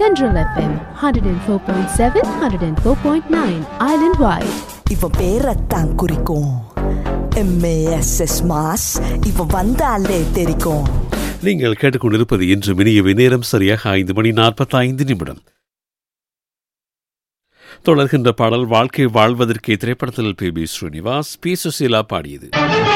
Tendril FM 104.7, 104.9 island wide. இவன் பேரத்தான் குறிக்கும் MASS mass இவன் வந்தாலே தெரிக்கும். நீங்கள் கேட்டுக்கொண்டிருப்பது இன்று மினியவை நேரம் சரியாக 5:45. தொடர்கின்ற பாடல் வாழ்க்கை வாழ்வதற்கே திரைப்படத்தில் PB ஸ்ரீனிவாஸ், P. சுசீலா பாடியது.